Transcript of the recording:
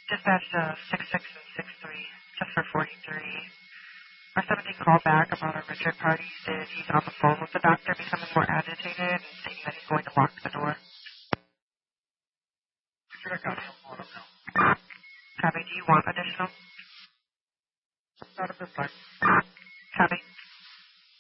Dispatch 66 and 63, just for 43. Our 17 called back about a Richard party. Said he's on the phone with the doctor, becoming more agitated and stating that he's going to lock the door. Richard, I got him. Hold up now. Copy, do you want additional? Not at this time. Copy.